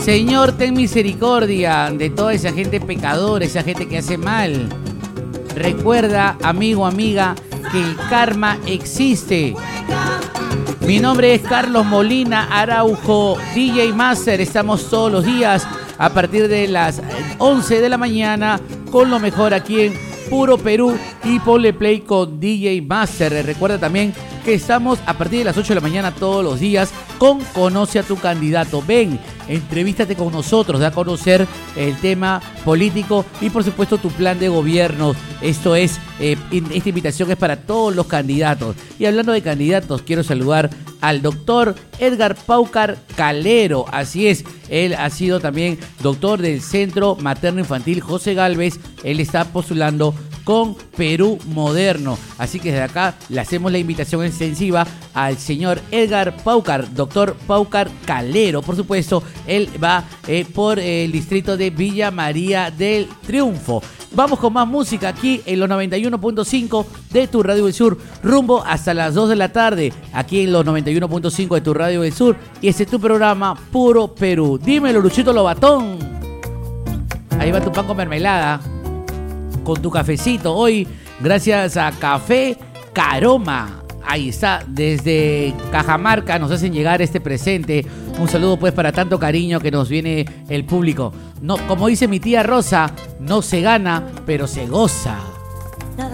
Señor, ten misericordia de toda esa gente pecadora, esa gente que hace mal. Recuerda, amigo, amiga, que el karma existe. Mi nombre es Carlos Molina Araujo, DJ Master. Estamos todos los días a partir de las 11 de la mañana con lo mejor aquí en Puro Perú y ponle play con DJ Master. Recuerda también que estamos a partir de las 8 de la mañana todos los días con Conoce a tu candidato. Ven, entrevístate con nosotros, da a conocer el tema político y por supuesto tu plan de gobierno. Esto es, esta invitación es para todos los candidatos. Y hablando de candidatos, quiero saludar al doctor Edgar Paucar Calero. Así es, él ha sido también doctor del Centro Materno Infantil José Gálvez. Él está postulando con Perú Moderno. Así que desde acá le hacemos la invitación extensiva al señor Edgar Paucar, doctor Paucar Calero. Por supuesto, él va por el distrito de Villa María del Triunfo. Vamos con más música aquí en los 91.5 de tu Radio del Sur, rumbo hasta las 2 de la tarde, aquí en los 91.5 de tu Radio del Sur. Y este es tu programa Puro Perú. Dímelo, Luchito Lobatón. Ahí va tu pan con mermelada, con tu cafecito. Hoy, gracias a Café Caroma. Ahí está, desde Cajamarca nos hacen llegar este presente. Un saludo pues para tanto cariño que nos viene el público. No, como dice mi tía Rosa, no se gana, pero se goza.